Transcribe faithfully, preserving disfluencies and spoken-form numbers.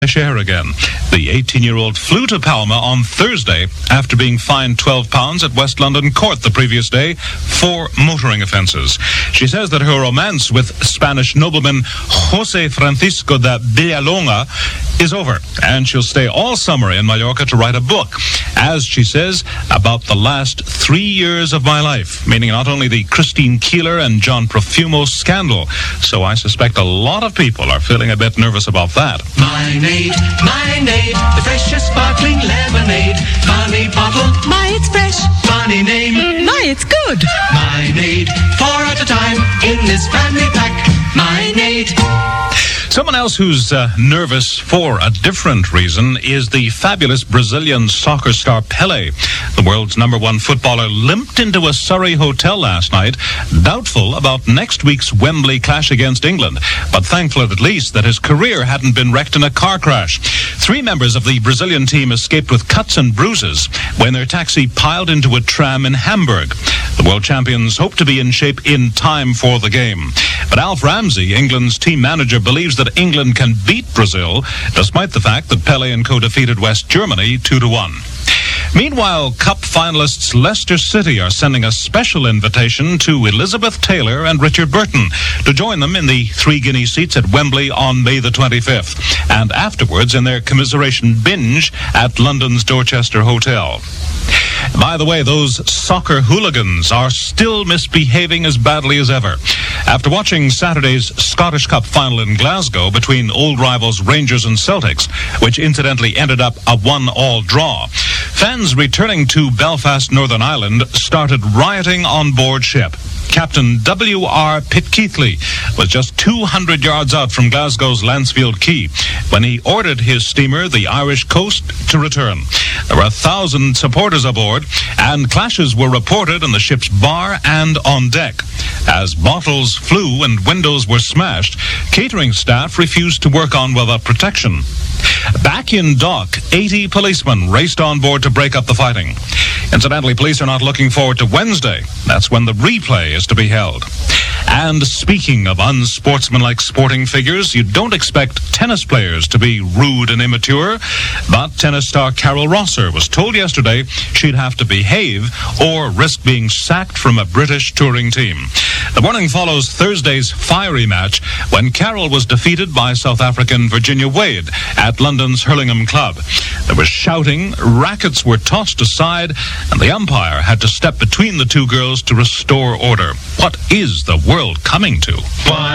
Share again. The eighteen-year-old flew to Palma on Thursday after being fined twelve pounds at West London Court the previous day for motoring offences. She says that her romance with Spanish nobleman José Francisco de Villalonga is over, and she'll stay all summer in Mallorca to write a book, as she says, about the last three years of my life, meaning not only the Christine Keeler and John Profumo scandal. So I suspect a lot of people are feeling a bit nervous about that. Mineade, Mineade, the freshest sparkling lemonade. Funny bottle, My, it's fresh. funny name. My, it's good. Mineade, four at a time in this family pack. Mineade. Someone else who's uh, nervous for a different reason is the fabulous Brazilian soccer star Pelé. The world's number one footballer limped into a Surrey hotel last night, doubtful about next week's Wembley clash against England, but thankful at least that his career hadn't been wrecked in a car crash. Three members of the Brazilian team escaped with cuts and bruises when their taxi piled into a tram in Hamburg. The world champions hope to be in shape in time for the game. But Alf Ramsey, England's team manager, believes that England can beat Brazil, despite the fact that Pelé and co defeated West Germany two to one. Meanwhile, Cup finalists Leicester City are sending a special invitation to Elizabeth Taylor and Richard Burton to join them in the three guinea seats at Wembley on May the twenty-fifth, and afterwards in their commiseration binge at London's Dorchester Hotel. By the way, those soccer hooligans are still misbehaving as badly as ever. After watching Saturday's Scottish Cup final in Glasgow between old rivals Rangers and Celtics, which incidentally ended up a one-all draw, fans returning to Belfast, Northern Ireland, started rioting on board ship. Captain W R Pitkeithley was just two hundred yards out from Glasgow's Lancefield Quay when he ordered his steamer, the Irish Coast, to return. There were a thousand supporters aboard, and clashes were reported in the ship's bar and on deck. As bottles flew and windows were smashed, catering staff refused to work on weather protection. Back in dock, eighty policemen raced on board to break up the fighting. Incidentally, police are not looking forward to Wednesday. That's when the replay is to be held. And speaking of unsportsmanlike sporting figures, you don't expect tennis players to be rude and immature, but tennis star Carol Rosser was told yesterday she'd have to behave or risk being sacked from a British touring team. The warning follows Thursday's fiery match when Carol was defeated by South African Virginia Wade at London's Hurlingham Club. There was shouting, rackets were tossed aside, and the umpire had to step between the two girls to restore order. What is the world coming to?